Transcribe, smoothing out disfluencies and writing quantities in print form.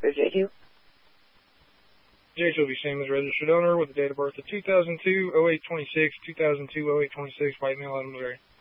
for J2. J2 will be same as registered owner with the date of birth of 2002-08-26, 2002-08-26, white male out of Missouri.